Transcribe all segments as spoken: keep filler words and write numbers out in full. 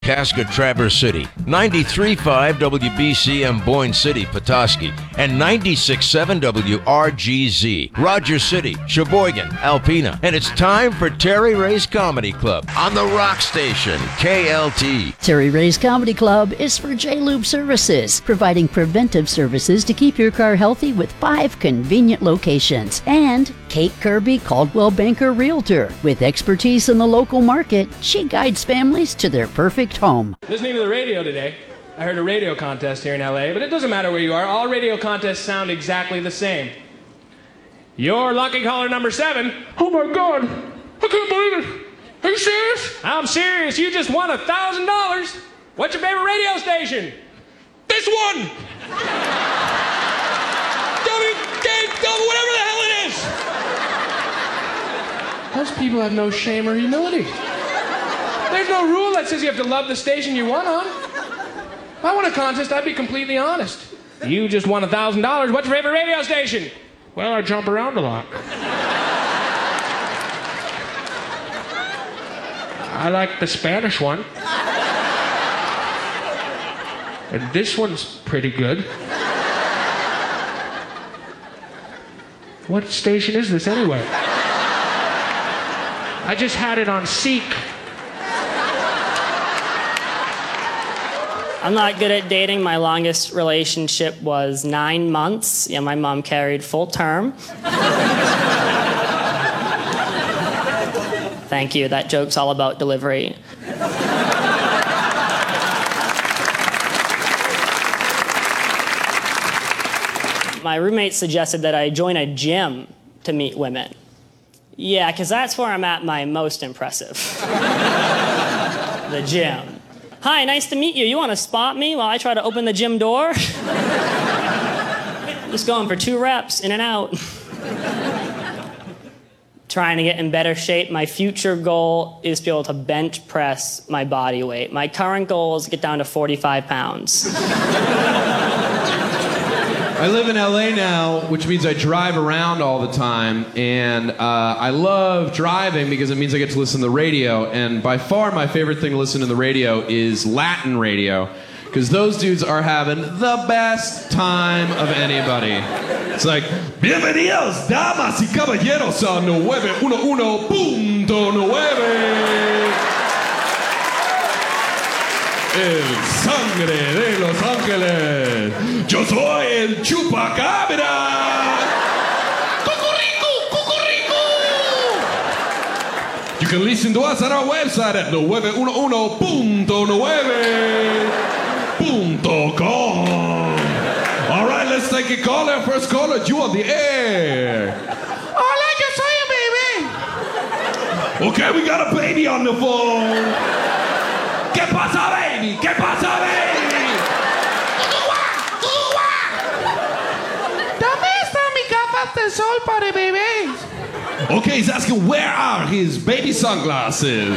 Casca, Traverse City, ninety-three point five W B C M Boyne City, Petoskey, and ninety-six point seven W R G Z, Rogers City, Sheboygan, Alpena. And it's time for Terry Ray's Comedy Club on the Rock Station, K L T. Terry Ray's Comedy Club is for J-Lube Services, providing preventive services to keep your car healthy with five convenient locations. And Kate Kirby, Caldwell Banker Realtor. With expertise in the local market, she guides families to their perfect home. Listening to the radio today, I heard a radio contest here in L A, but it doesn't matter where you are. All radio contests sound exactly the same. You're lucky caller number seven. Oh my God, I can't believe it. Are you serious? I'm serious. You just won a thousand dollars. What's your favorite radio station? This one. W K W, whatever the hell it is. Most people have no shame or humility. There's no rule that says you have to love the station you won on. If I won a contest, I'd be completely honest. You just won a thousand dollars. What's your favorite radio station? Well, I jump around a lot. I like the Spanish one. And this one's pretty good. What station is this anyway? I just had it on Seek. I'm not good at dating. My longest relationship was nine months. Yeah, my mom carried full term. Thank you. That joke's all about delivery. My roommate suggested that I join a gym to meet women. Yeah, because that's where I'm at my most impressive. The gym. Hi, nice to meet you. You want to spot me while I try to open the gym door? Just going for two reps, in and out. Trying to get in better shape. My future goal is to be able to bench press my body weight. My current goal is to get down to forty-five pounds. I live in L A now, which means I drive around all the time, and uh, I love driving because it means I get to listen to the radio, and by far my favorite thing to listen to the radio is Latin radio, because those dudes are having the best time of anybody. It's like, bienvenidos, damas y caballeros, a nueve uno punto nueve. El sangre de Los Ángeles. Yo soy el chupacabra. Cucurico, cucurico. You can listen to us at our website at nueve uno punto nueve punto com. All right, let's take a caller. First caller, you on the air. Hola, yo soy a baby. Okay, we got a baby on the phone. ¿Qué pasa, baby? ¿Qué pasa, baby? ¿Dónde están mis gafas de sol para bebés? Okay, he's asking where are his baby sunglasses?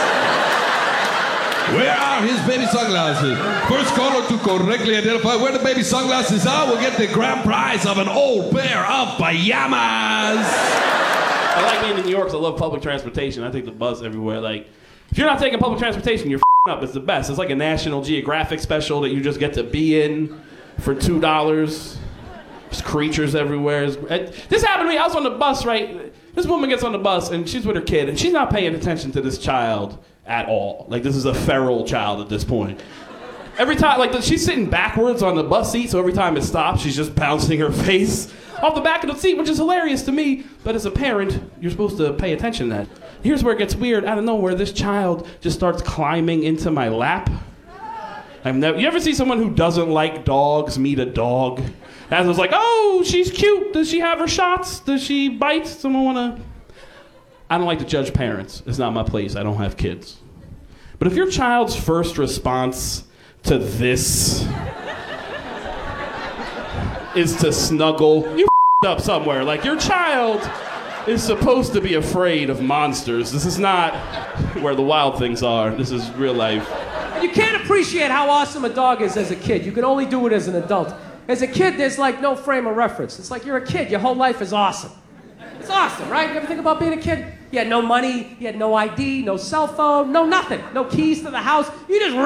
Where are his baby sunglasses? First caller to correctly identify where the baby sunglasses are will get the grand prize of an old pair of pajamas. I like being in New York, so I love public transportation. I take the bus everywhere. Like, if you're not taking public transportation, you're up. It's the best. It's like a National Geographic special that you just get to be in for two dollars. There's creatures everywhere. This happened to me. I was on the bus, right? This woman gets on the bus, and she's with her kid, and she's not paying attention to this child at all. Like, this is a feral child at this point. Every time, like, she's sitting backwards on the bus seat, so every time it stops, she's just bouncing her face off the back of the seat, which is hilarious to me, but as a parent, you're supposed to pay attention to that. Here's where it gets weird. Out of nowhere, this child just starts climbing into my lap. I've never, you ever see someone who doesn't like dogs meet a dog? And I was like, oh, she's cute. Does she have her shots? Does she bite? Someone wanna... I don't like to judge parents. It's not my place. I don't have kids. But if your child's first response to this is to snuggle, you f***ed up somewhere. Like, your child is supposed to be afraid of monsters. This is not where the wild things are. This is real life. You can't appreciate how awesome a dog is as a kid. You can only do it as an adult. As a kid, there's like no frame of reference. It's like you're a kid. Your whole life is awesome. It's awesome, right? You ever think about being a kid? You had no money, you had no I D, no cell phone, no nothing, no keys to the house. You just